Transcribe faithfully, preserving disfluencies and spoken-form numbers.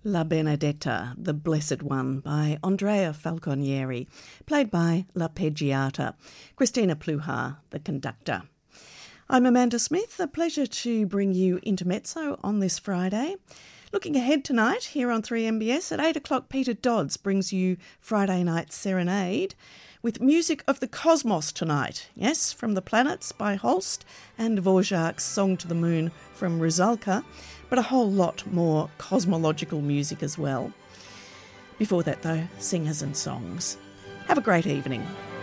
La Benedetta, the Blessed One, by Andrea Falconieri, played by L'Arpeggiata, Christina Pluhar, the conductor. I'm Amanda Smith, a pleasure to bring you Intermezzo on this Friday. Looking ahead tonight, here on three M B S, at eight o'clock, Peter Dodds brings you Friday Night Serenade, with music of the cosmos tonight. Yes, From the Planets by Holst and Dvorak's Song to the Moon from Rusalka, but a whole lot more cosmological music as well. Before that, though, singers and songs. Have a great evening.